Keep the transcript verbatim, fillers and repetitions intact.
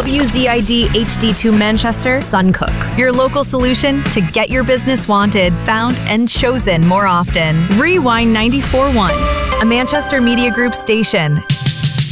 W Z I D H D two Manchester, Suncook. Your local solution to get your business wanted, found, and chosen more often. Rewind ninety-four point one, a Manchester Media Group station.